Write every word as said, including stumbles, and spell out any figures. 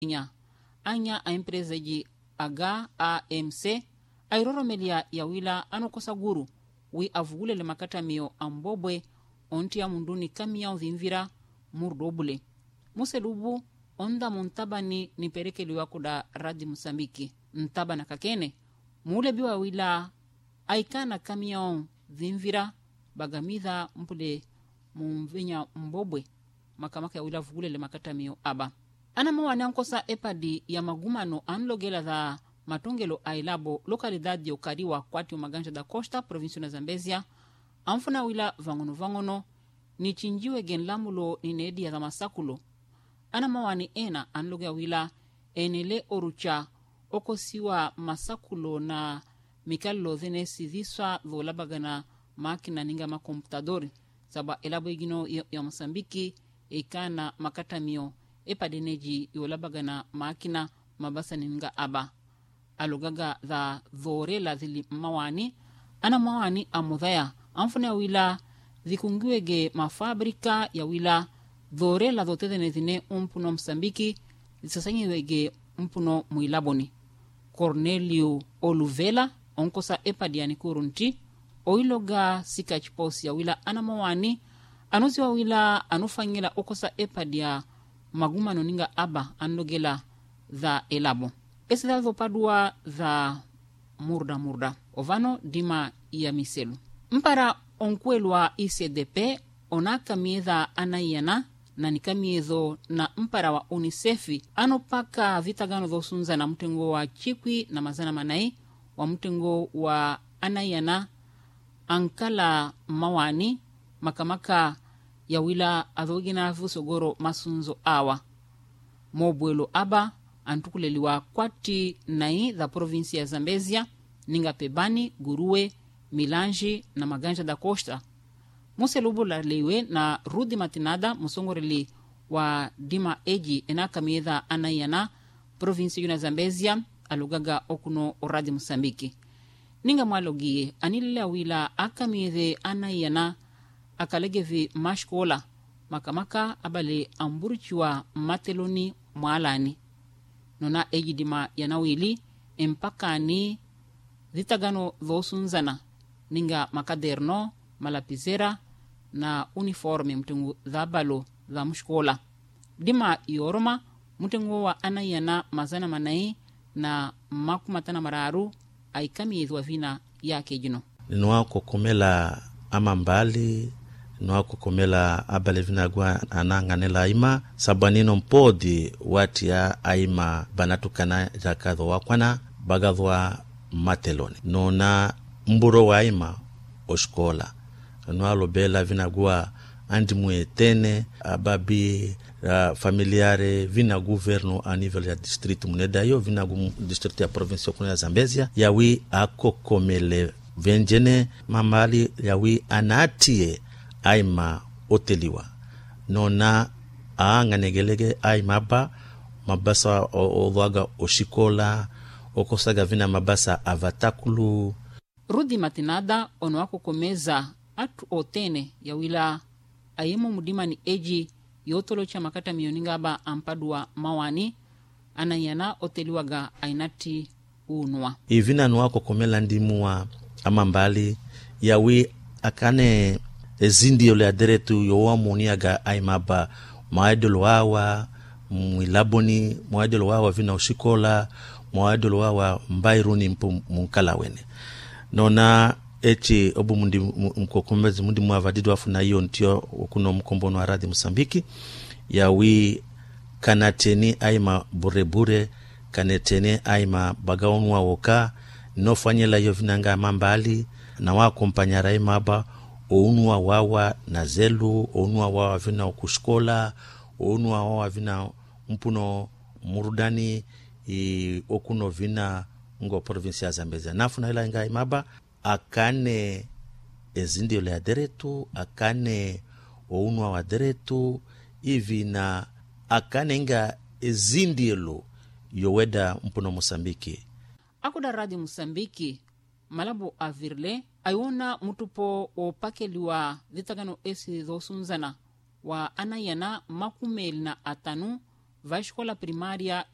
nya anya a empresa de H A M C airoromelia ya wila anokosa guru wi avugulele makatamio ambobwe onti ya munduni kamia vimvira murdobule muselubu onda muntabani ni perekeliwa kuda radi Musambiki ntaba na kakene mule biwa wila aikana kamia vimvira bagamidha mpule mumvinya mbobwe makamaka ya wila vugulele makatamio aba ana mawane ankosa epadi ya magumano anlogela za matongelo ailabo lokalidade yokariwa kwati umaganja da Costa provinsi na Zambezia amfuna wila vangono vangono ni chinjiwe genlamulo ni nedi ya masakulo ana mawani ena anlogea wila enele orucha okosiwa masakulo na mikalo zene sidhiswa volabagana makina ninga makomputadori saba elabo igino ya, ya Mosambiki ikana makatamio epadeneji yolabagana makina mabasa ninga aba alugaga za dhorela zili mawani ana mawani amudhaya amfuna wila zikungiwege mafabrika ya wila dhorela dhoteze nezine umpuno Msambiki zisasanyiwege umpuno muilaboni Cornelio Oluvela onkosa epadiani kurunti oiloga sika chiposi ya wila ana mawani anuzi wa wila anufanyila okosa epadia magumano ninga aba anlogela za elabo esidalvo padua za murda murda ovano dima ya miselu mpara onkwelwa I C D P onaka miedha anayana na nikamiezo na mpara wa UNICEF anopaka vitagano dhosunza na mtengo wa chikwi na mazana manai wa mtengo wa anayana ankala mawani makamaka ya wila adhogina vusogoro masunzo awa mobwelo aba antukuleliwa kwati nai za provinsi ya Zambezia ninga pebani Guruwe Milanji na Maganja da Costa muselubu la lewe na Rudi Matinada musongoreli wa dima eji enaka miedha anayana provinsi ya Zambezia alugaga okuno oradi Musambiki ninga mwalogie anililea wila akamiedhe anayana akalegevi mashkola makamaka abale amburichiwa mateloni mwalani nona ejidima yanawili empakani zitagano dhosunzana ninga makaderno malapizera na uniforme mtengu dhabalo za mshkola dima yoroma mtengu wa anayana mazana manai na makumatana mararu aikamizwa vina yake jino niwako komela ama mbali nwako komela abale vinagwa ananganela aima sabanino mpodi wati ya aima banatukana jakadho wakwana bagadhwa mateloni nona mburo wa aima oshkola nwalo bela vinagwa andimwe tene ababi uh, familiare vina governo a nível ya distrito muneda yo vina distrito ya province ya Zambezia yawi akokomele venjene mamali yawi anatie aima oteliwa nona aanganegelege aima ba mabasa odwaga oshikola okosaga vina mabasa avatakulu Rudi Matinada onwako komeza atu otene ya wila ayemo mudima ni eji yotolo cha makata mioninga ba ampadua mawani anayana oteliwaga ainati unwa ivina nwako komela ndimuwa ama mbali yawi akane ezindi ole aderetu yowa moniaga aimaba maidolo wawa mwilaboni maidolo wawa vina ushikola maidolo wawa mbairuni mpu munkalawene nona echi obu mundi mkokomezi mundi mwavadidu afuna hiyo ntio okuno mkombono wa radi Musambiki yawi kanateni aima burebure kaneteni aima bagaonwa woka nofanyela yo vinanga mambali na wakompanyara aima ounwa wawa na zelu ounwa wawa vina okushkola ounwa wawa vina mpuno murudani i okuno vina ngo provinsi ya Zambezia nafuna ila inga imaba akane ezindi ole aderetu akane ounwa wa aderetu ivina akane inga ezindi elo yoweda mpuno Mosambiki akuda radi Musambiki malabu avirle ayona mutupo opakeliwa vitagano esi dhosunzana wa anayana makumeli na atanu vaishkola primaria